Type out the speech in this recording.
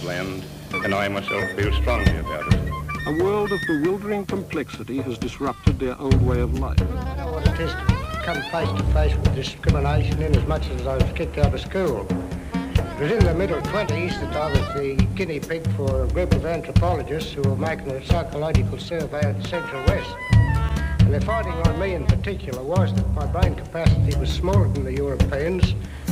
land, and I myself feel strongly about it. A world of bewildering complexity has disrupted their old way of life. I know what it is to come face to face with discrimination in as much as I was kicked out of school. It was in the middle 20s that I was the guinea pig for a group of anthropologists who were making a psychological survey of the Central West. And their finding on me in particular was that my brain capacity was smaller than the Europeans,